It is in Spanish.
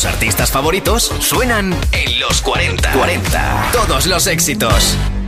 Tus artistas favoritos suenan en los 40. Todos los éxitos.